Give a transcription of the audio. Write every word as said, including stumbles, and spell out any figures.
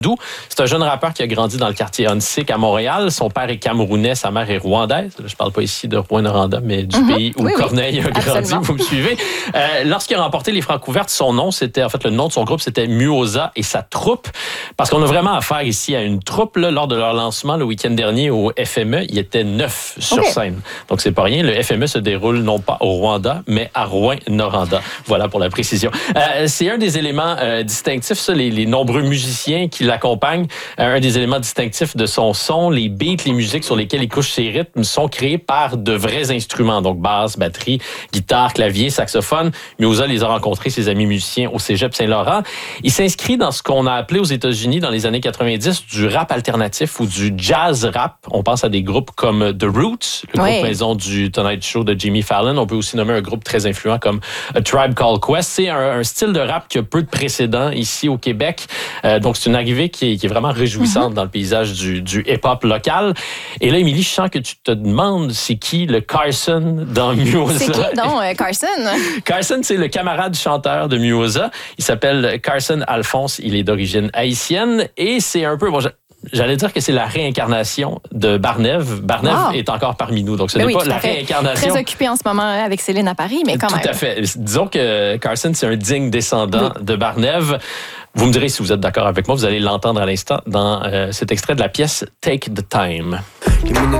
C'est un jeune rappeur qui a grandi dans le quartier Huntsic à Montréal. Son père est camerounais, sa mère est rwandaise. Je parle pas ici de Rouen-Noranda, mais du mm-hmm. pays où oui, Corneille oui. a grandi. Absolument. Vous me suivez? Euh, lorsqu'il a remporté les Francouvertes, son nom, c'était, en fait, le nom de son groupe, c'était Muoza et sa troupe. Parce qu'on a vraiment affaire ici à une troupe. Là, lors de leur lancement le week-end dernier au F M E, il était neuf sur okay. scène. Donc, c'est pas rien. Le F M E se déroule non pas au Rwanda, mais à Rouen-Noranda. Voilà pour la précision. Euh, c'est un des éléments euh, distinctifs, ça, les, les nombreux musiciens qui l'accompagne. Un des éléments distinctifs de son son, les beats, les musiques sur lesquelles il couche ses rythmes sont créés par de vrais instruments, donc basse, batterie, guitare, clavier, saxophone. Muoza les a rencontrés, ses amis musiciens, au Cégep Saint-Laurent. Il s'inscrit dans ce qu'on a appelé aux États-Unis dans les années quatre-vingt-dix du rap alternatif ou du jazz rap. On pense à des groupes comme The Roots, le oui. groupe maison du Tonight Show de Jimmy Fallon. On peut aussi nommer un groupe très influent comme A Tribe Called Quest. C'est un, un style de rap qui a peu de précédents ici au Québec. Euh, donc, c'est une arrivée qui est, qui est vraiment réjouissante mm-hmm. dans le paysage du, du hip-hop local. Et là, Émilie, je sens que tu te demandes c'est qui le Carson dans Muoza. C'est qui donc, euh, Carson? Carson, c'est le camarade chanteur de Muoza. Il s'appelle Carson Alphonse. Il est d'origine haïtienne et c'est un peu... Bon, j'allais dire que c'est la réincarnation de Barnev. Barnev wow. est encore parmi nous, donc ce mais n'est oui, pas la réincarnation. Très occupé en ce moment avec Céline à Paris, mais quand tout même. Tout à fait. Disons que Carson, c'est un digne descendant oui. de Barnev. Vous me direz si vous êtes d'accord avec moi, vous allez l'entendre à l'instant dans euh, cet extrait de la pièce Take the Time.